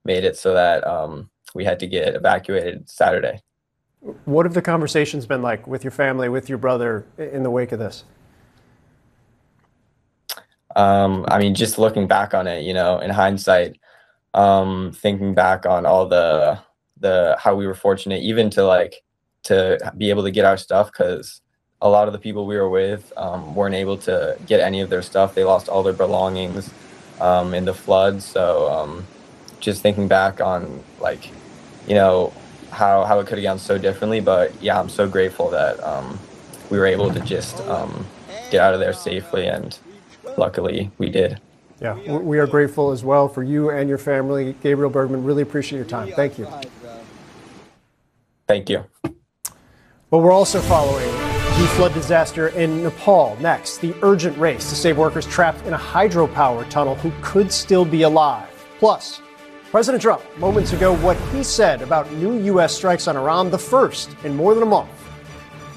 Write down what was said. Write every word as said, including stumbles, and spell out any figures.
made it so that um, we had to get evacuated Saturday. What have the conversations been like with your family, with your brother in the wake of this? Um, I mean, just looking back on it, you know, in hindsight, um, thinking back on all the the how we were fortunate even to like to be able to get our stuff, because a lot of the people we were with um, weren't able to get any of their stuff. They lost all their belongings um, in the flood. So um, just thinking back on like, you know, how how it could have gone so differently. But yeah, I'm so grateful that um, we were able to just um, get out of there safely, and luckily we did. Yeah, we are grateful as well for you and your family. Gabriel Bergman, really appreciate your time. Thank you. Thank you. Well, we're also following the flood disaster in Nepal next. The urgent race to save workers trapped in a hydropower tunnel who could still be alive. Plus, President Trump, moments ago, what he said about new U S strikes on Iran, the first in more than a month.